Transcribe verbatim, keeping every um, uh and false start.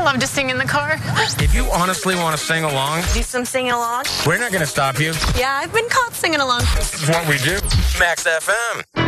love to sing in the car. If you honestly want to sing along, Do some singing along. we're not going to stop you. Yeah, I've been caught singing along. This is what we do. Max F M.